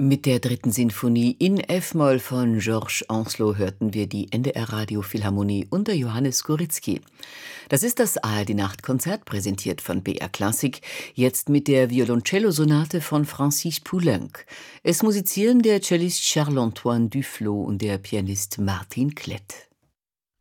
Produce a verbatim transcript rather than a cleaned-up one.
Mit der dritten Sinfonie in F-Moll von Georges Ancelot hörten wir die N D R-Radio Philharmonie unter Johannes Goritzky. Das ist das A R D-Nachtkonzert, präsentiert von B R Klassik, jetzt mit der Violoncello-Sonate von Francis Poulenc. Es musizieren der Cellist Charles-Antoine Duflot und der Pianist Martin Klett.